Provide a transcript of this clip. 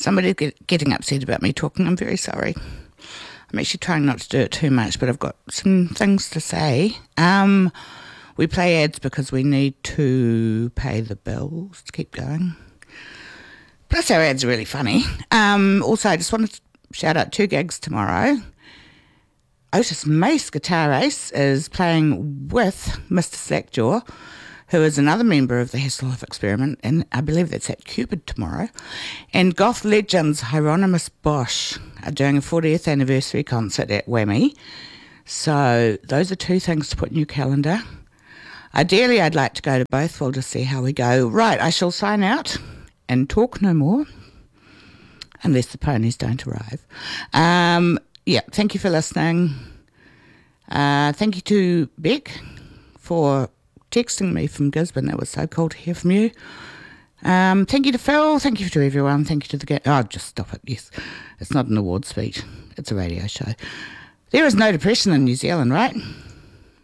somebody getting upset about me talking. I'm very sorry. I'm actually trying not to do it too much, but I've got some things to say. We play ads because we need to pay the bills to keep going. Plus our ads are really funny. Also, I just wanted to shout out 2 gigs tomorrow. Otis Mace, Guitar Ace, is playing with Mr. Slackjaw, who is another member of the Hasselhoff Experiment, and I believe that's at Cupid tomorrow. And Goth Legends, Hieronymus Bosch, are doing a 40th anniversary concert at Whammy. So those are 2 things to put in your calendar. Ideally, I'd like to go to both. We'll just see how we go. Right, I shall sign out and talk no more, unless the ponies don't arrive. Thank you for listening. Thank you to Beck for texting me from Gisborne. That was so cool to hear from you. Thank you to Phil. Thank you to everyone. Thank you to the... Oh, just stop it. Yes. It's not an award speech. It's a radio show. There is no depression in New Zealand, right?